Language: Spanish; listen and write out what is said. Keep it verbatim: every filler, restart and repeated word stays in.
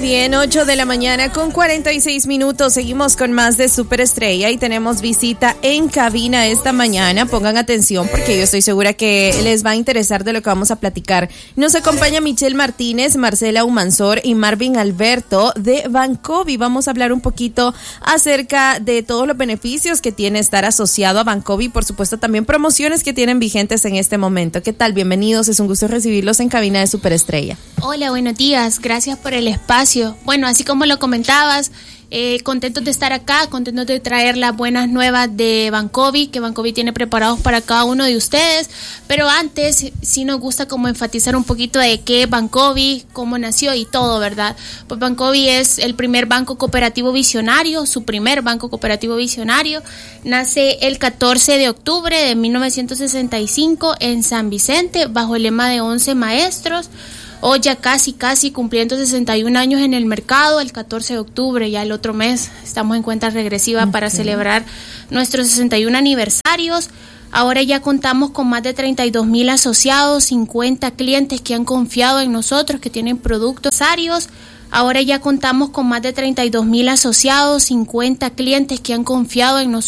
bien, ocho de la mañana con cuarenta y seis minutos. Seguimos con más de Superestrella y tenemos visita en cabina esta mañana. Pongan atención porque yo estoy segura que les va a interesar de lo que vamos a platicar. Nos acompaña Michelle Martínez, Marcela Humansor y Marvin Alberto de Bancovi. Vamos a hablar un poquito acerca de todos los beneficios que tiene estar asociado a Bancovi y por supuesto también promociones que tienen vigentes en este momento. ¿Qué tal? Bienvenidos, es un gusto recibirlos en cabina de Superestrella. Hola, buenos días, gracias por el espacio. Bueno, así como lo comentabas, eh, contentos de estar acá, contentos de traer las buenas nuevas de Bancovi, que Bancovi tiene preparados para cada uno de ustedes, pero antes sí nos gusta como enfatizar un poquito de qué es Bancovi, cómo nació y todo, ¿verdad? Pues Bancovi es el primer banco cooperativo visionario, su primer banco cooperativo visionario, nace el catorce de octubre de mil novecientos sesenta y cinco en San Vicente, bajo el lema de once maestros. Hoy ya casi, casi cumpliendo sesenta y un años en el mercado, el catorce de octubre, ya el otro mes, estamos en cuenta regresiva okay. para celebrar nuestros sesenta y un aniversarios. Ahora ya contamos con más de treinta y dos mil asociados, cincuenta clientes que han confiado en nosotros, que tienen productos necesarios. Ahora ya contamos con más de treinta y dos mil asociados, cincuenta clientes que han confiado en nosotros.